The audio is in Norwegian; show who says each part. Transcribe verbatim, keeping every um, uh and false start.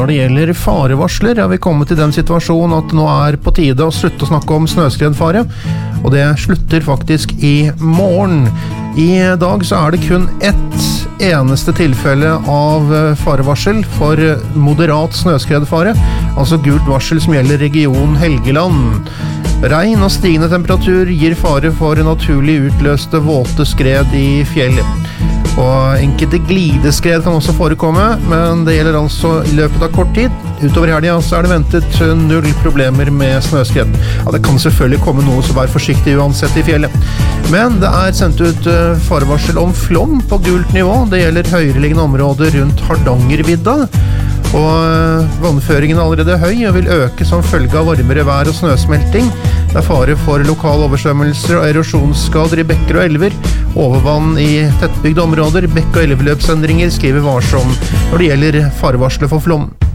Speaker 1: når det gjelder farevarsler, er vi kommet til den situasjonen at nå er på tide å slutte å snakke om snøskredfare, og det slutter faktisk i morgen. I dag så er det kun ett eneste tilfelle av farevarsel for moderat snøskredfare, altså gult varsel som gjelder region Helgeland. Regn og stigende temperatur gir fare for naturlig utløste våte skred i fjellet. Og enkelte glideskred kan også forekomme, men det gjelder altså i løpet av kort tid. Utover helgen så er det ventet null problemer med snøskred. Ja, det kan selvfølgelig komme noe, så vær forsiktig uansett i fjellet. Men det er sendt ut farevarsel om flom på gult nivå. Det gjelder høyereliggende områder rundt Hardangervidda. Og vannføringen er allerede høy og vil øke som følge av varmere vær og snøsmelting. Det er fare for lokale oversvømmelser og erosjonsskader i bekker og elver. Overvann i tettbygde områder, bekk- og elveløpsendringer skriver varsom når det gjelder farevarsler for flom.